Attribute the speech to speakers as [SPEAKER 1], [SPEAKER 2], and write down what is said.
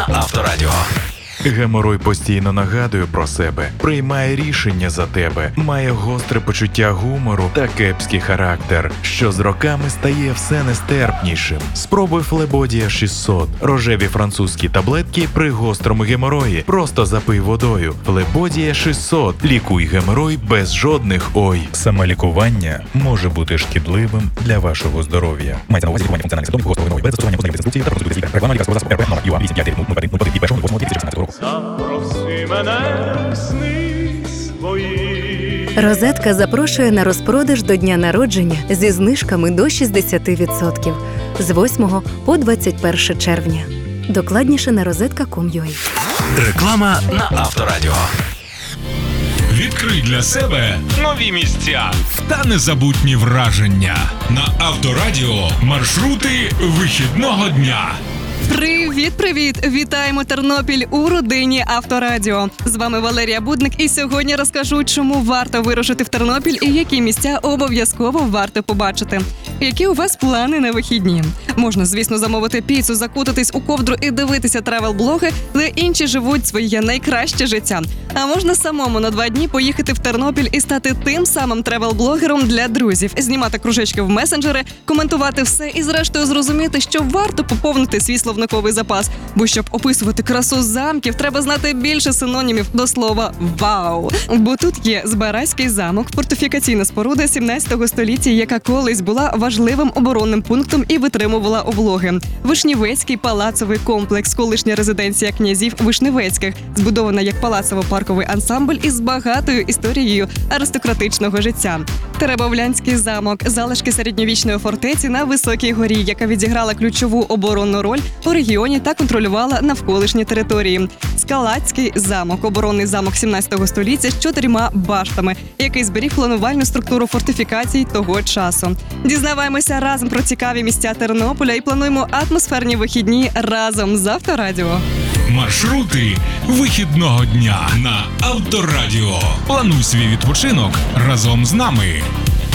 [SPEAKER 1] на Авторадіо.
[SPEAKER 2] Геморой постійно нагадує про себе, приймає рішення за тебе, має гостре почуття гумору та кепський характер, що з роками стає все нестерпнішим. Спробуй Флебодія 600. Рожеві французькі таблетки при гострому геморої. Просто запий водою. Флебодія 600. Лікуй геморой без жодних «ой». Самолікування може бути шкідливим для вашого здоров'я. Мається на увазі лікування функціональних симптомів гострого геморою без застосування позначних інструкцій та процедури лікаря. Реклама лікарського засобу РП номер ЮА 8500101 від 1.08.2016 року.
[SPEAKER 3] Запроси мене в сни свої.
[SPEAKER 4] Розетка запрошує на розпродаж до дня народження зі знижками до 60% з 8 по 21 червня. Докладніше на rozetka.com.ua.
[SPEAKER 1] Реклама на Авторадіо.
[SPEAKER 5] Відкрий для себе нові місця та незабутні враження. На Авторадіо маршрути вихідного дня.
[SPEAKER 6] Привіт! Вітаємо Тернопіль у родині Авторадіо. З вами Валерія Будник, і сьогодні розкажу, чому варто вирушити в Тернопіль і які місця обов'язково варто побачити. Які у вас плани на вихідні? Можна, звісно, замовити піцу, закутатись у ковдру і дивитися тревел-блоги, де інші живуть своє найкраще життя. А можна самому на 2 дні поїхати в Тернопіль і стати тим самим тревел-блогером для друзів, знімати кружечки в месенджери, коментувати все і зрештою зрозуміти, що варто поповнити свій словниковий запас. Бо щоб описувати красу замків, треба знати більше синонімів до слова «вау». Бо тут є Збаразький замок, фортифікаційна споруда 17 століття, яка колись була важливим оборонним пунктом і витримувала облоги. Вишневецький палацовий комплекс, колишня резиденція князів Вишневецьких, збудована як палацово-парковий ансамбль із багатою історією аристократичного життя. Теребовлянський замок, залишки середньовічної фортеці на високій горі, яка відіграла ключову оборонну роль у регіоні та контролювала навколишні території. Скалацький замок, оборонний замок 17 століття з 4 баштами, який зберіг планувальну структуру фортифікацій того часу. Дізнаваємося разом про цікаві місця Тернополя і плануємо атмосферні вихідні разом з Авторадіо.
[SPEAKER 5] Маршрути вихідного дня на Авторадіо. Плануй свій відпочинок разом з нами.